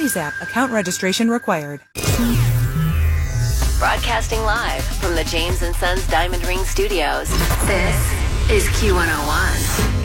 Money's app. Account registration required. Broadcasting live from the James & Sons Diamond Ring Studios. This is Q101.